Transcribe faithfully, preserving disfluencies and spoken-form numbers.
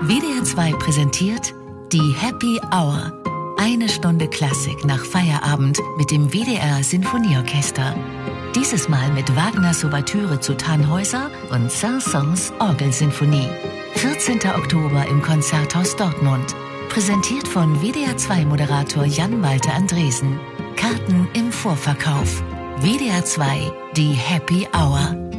W D R zwei präsentiert die Happy Hour. Eine Stunde Klassik nach Feierabend mit dem W D R Sinfonieorchester. Dieses Mal mit Wagners Ouvertüre zu Tannhäuser und Saint-Saëns Orgelsinfonie. vierzehnten Oktober im Konzerthaus Dortmund. Präsentiert von W D R zwei Moderator Jan-Walter Andresen. Karten im Vorverkauf. W D R zwei, die Happy Hour.